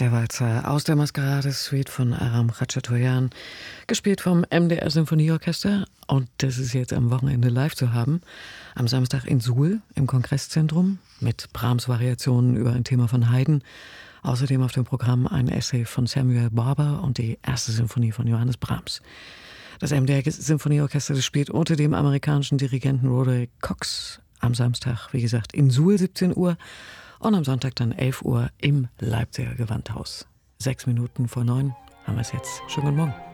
Der Walzer aus der Maskerade-Suite von Aram Khachaturian, gespielt vom MDR Symphonieorchester. Und das ist jetzt am Wochenende live zu haben. Am Samstag in Suhl im Kongresszentrum mit Brahms-Variationen über ein Thema von Haydn. Außerdem auf dem Programm ein Essay von Samuel Barber und die erste Symphonie von Johannes Brahms. Das MDR Symphonieorchester, das spielt unter dem amerikanischen Dirigenten Roderick Cox am Samstag, wie gesagt, in Suhl 17 Uhr. Und am Sonntag dann 11 Uhr im Leipziger Gewandhaus. 6 Minuten vor 9 haben wir es jetzt. Schönen guten Morgen.